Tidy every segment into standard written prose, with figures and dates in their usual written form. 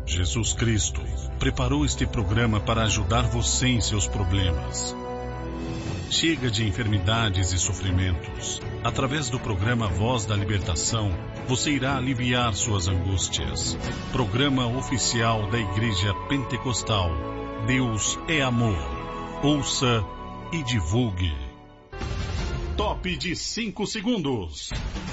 Jesus Cristo preparou este programa para ajudar você em seus problemas. Chega de enfermidades e sofrimentos. Através do programa Voz da Libertação, você irá aliviar suas angústias. Programa oficial da Igreja Pentecostal. Deus é amor. Ouça e divulgue. Top de 5 segundos.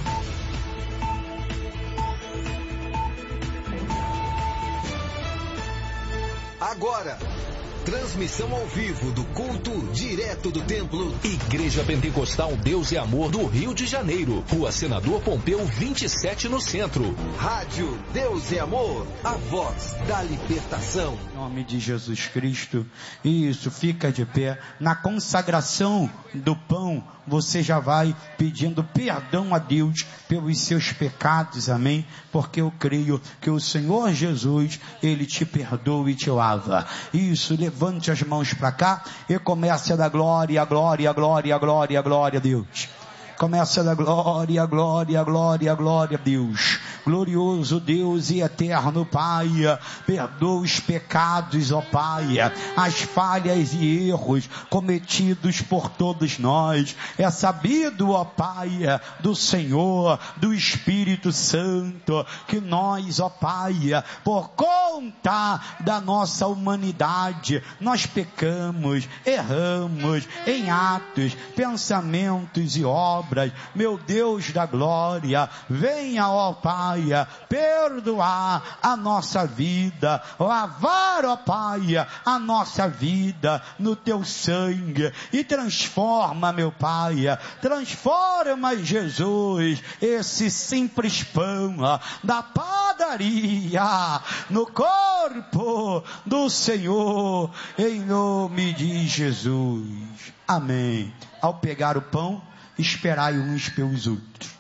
Agora, transmissão ao vivo do culto direto do templo Igreja Pentecostal Deus é Amor do Rio de Janeiro, Rua Senador Pompeu 27 no centro. Rádio Deus é Amor, a voz da libertação. Em nome de Jesus Cristo, isso, fica de pé. Na consagração do pão, você já vai pedindo perdão a Deus pelos seus pecados, amém? Porque eu creio que o Senhor Jesus, Ele te perdoa e te lava. Isso, levante as mãos para cá e comece a dar glória, glória, glória, glória, glória a Deus. Começa a dar glória, glória, glória, glória a Deus. Glorioso Deus e eterno Pai, perdoa os pecados, ó Pai, as falhas e erros cometidos por todos nós. É sabido, ó Pai, do Senhor, do Espírito Santo, que nós, ó Pai, por conta da nossa humanidade, nós pecamos, erramos em atos, pensamentos e obras. Meu Deus da glória, venha, ó Pai, perdoar a nossa vida, lavar, ó Pai, a nossa vida no teu sangue e transforma, meu Pai, transforma, Jesus, esse simples pão da padaria no corpo do Senhor, em nome de Jesus. Amém. Ao pegar o pão, esperai uns pelos outros.